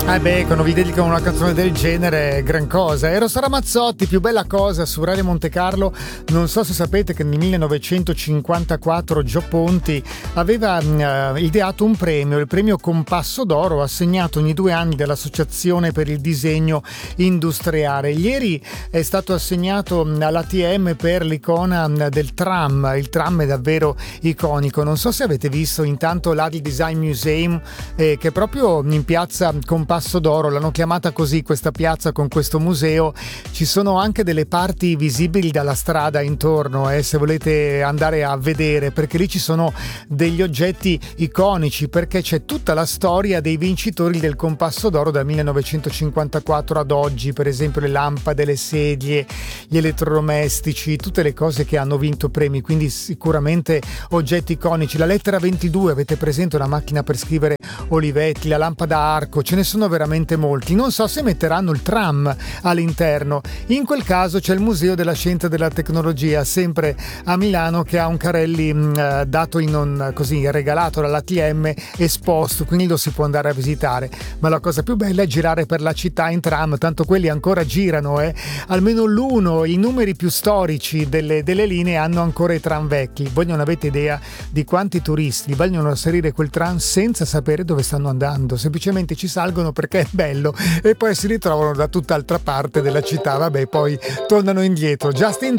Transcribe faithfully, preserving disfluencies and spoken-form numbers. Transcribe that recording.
Eh beh, quando vi dedicano una canzone del genere è gran cosa. Eros Ramazzotti, Più bella cosa, su Radio Monte Carlo. Non so se sapete che nel millenovecentocinquantaquattro Gio Ponti aveva uh, ideato un premio, il premio Compasso d'Oro, assegnato ogni due anni dall'Associazione per il Disegno Industriale. Ieri è stato assegnato all'A T M per l'icona del tram. Il tram è davvero iconico. Non so se avete visto intanto l'A D I Design Museum, eh, che proprio in piazza Compasso d'Oro, l'hanno chiamata così questa piazza con questo museo. Ci sono anche delle parti visibili dalla strada intorno, eh, se volete andare a vedere, perché lì ci sono degli oggetti iconici, perché c'è tutta la storia dei vincitori del Compasso d'Oro dal millenovecentocinquantaquattro ad oggi, per esempio le lampade, le sedie, gli elettrodomestici, tutte le cose che hanno vinto premi, quindi sicuramente oggetti iconici. La lettera ventidue, avete presente, una macchina per scrivere Olivetti, la lampada a arco, ce ne sono veramente molti. Non so se metteranno il tram all'interno. In quel caso c'è il Museo della Scienza e della Tecnologia, sempre a Milano, che ha un carrelli mh, dato in un, così regalato dall'A T M, esposto, quindi lo si può andare a visitare. Ma la cosa più bella è girare per la città in tram, tanto quelli ancora girano, eh. Almeno l'uno, i numeri più storici delle, delle linee hanno ancora i tram vecchi. Voi non avete idea di quanti turisti vogliono salire quel tram senza sapere dove stanno andando, semplicemente ci salgono perché è bello e poi si ritrovano da tutt'altra parte della città, vabbè, poi tornano indietro. Justin